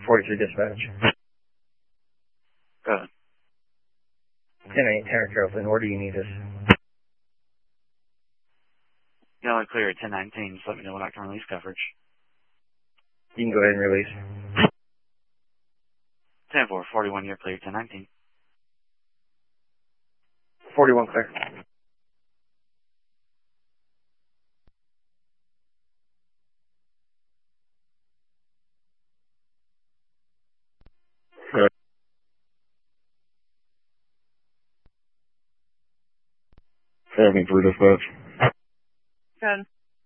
43 dispatch. Go ahead. 10-8, Tanner Carrollton, where do you need us? You only clear at 1019, just let me know when I can release coverage. You can go ahead and release. 10-4, 41, you're clear, 1019. 41 clear. Good. Having for dispatch. Good.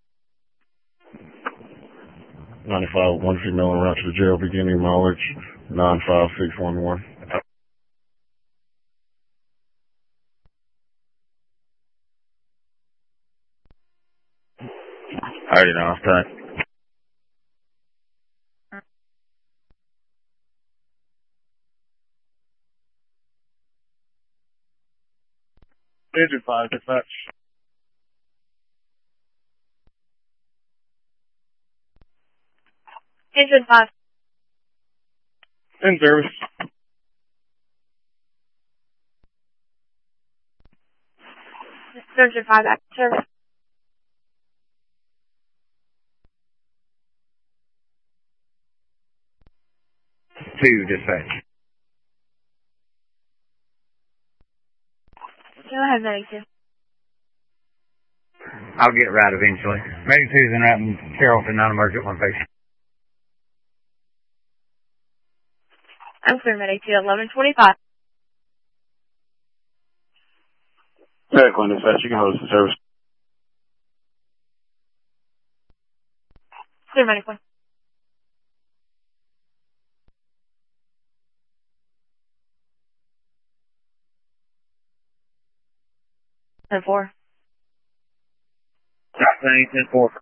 95, one female en route to the jail, beginning mileage 95611. I already know, it's time. Agent 5, dispatch. Agent 5. In service. Agent 5, back to service. Two dispatch. Go ahead, Medic 2. I'll get it right eventually. Medic 2 is en route in Carrollton, non-emergent, one patient. I'm clear, Medic 2, 1125. Medic 1, dispatch, you can hold us in service. Clear, Medic 1. And 4. 10-4.